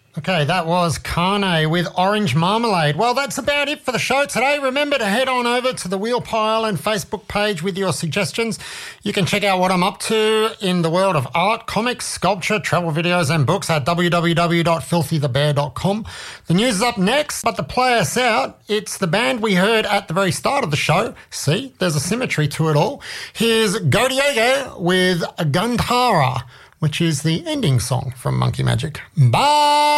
Okay, that was Kane with Orange Marmalade. Well, that's about it for the show today. Remember to head on over to the Wheel Pile and Facebook page with your suggestions. You can check out what I'm up to in the world of art, comics, sculpture, travel videos and books at www.filthythebear.com. The news is up next, but to play us out, it's the band we heard at the very start of the show. See, there's a symmetry to it all. Here's Go Diego with Gandhara, which is the ending song from Monkey Magic. Bye!